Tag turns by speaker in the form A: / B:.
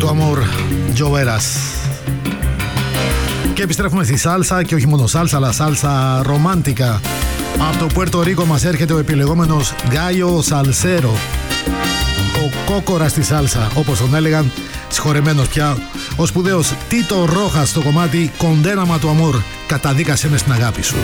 A: tu amor, lloverás. Και επιστρέφουμε στη σάλσα και όχι μόνο σάλσα, αλλά σάλσα ρομάντικα. Από το Πουέρτο Ρίκο μας έρχεται ο επιλεγόμενος Γκάιο Σαλσέρο, ο κόκορας στη σάλσα, όπως τον έλεγαν, συγχωρεμένος πια, ο σπουδαίος Τίτο Ρόχας στο κομμάτι «Κοντέναμα του αμόρ», καταδίκασέ με στην αγάπη σου.